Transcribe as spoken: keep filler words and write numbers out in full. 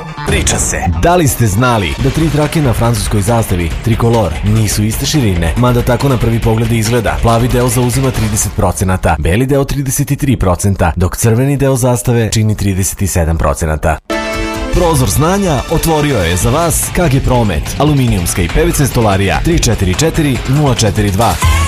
Priča se. Da li ste znali da tri trake na francuskoj zastavi, trikolor, nisu iste širine, mada tako na prvi pogled izgleda? Plavi deo zauzima trideset procenata, beli deo trideset tri procenta, dok crveni deo zastave čini trideset sedam procenata. Prozor znanja otvorio je za vas K G Promet, aluminijumska i P V C stolarija tri četiri četiri nula četiri dva.